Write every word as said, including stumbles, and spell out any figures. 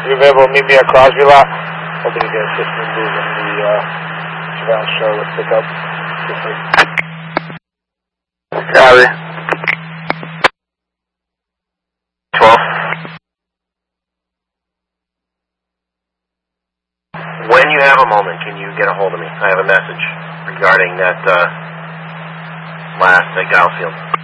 be available to meet me at Crosby Lot. Hoping to get assistance moving the uh, surveillance trailer with pickup. Copy. twelve. When you have a moment, can you get a hold of me? I have a message regarding that uh, last at Gilesfield.